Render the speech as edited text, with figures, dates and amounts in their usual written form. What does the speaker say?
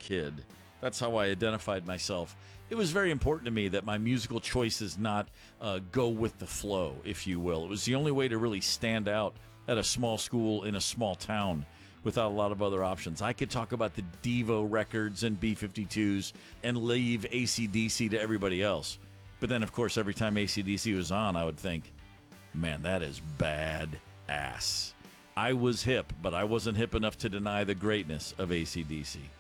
kid. That's how I identified myself. It was very important to me that my musical choices not go with the flow, if you will. It was the only way to really stand out at a small school in a small town without a lot of other options. I could talk about the Devo records and B-52s and leave AC/DC to everybody else. But then, of course, every time AC/DC was on, I would think, man, that is bad ass. I was hip, but I wasn't hip enough to deny the greatness of AC/DC.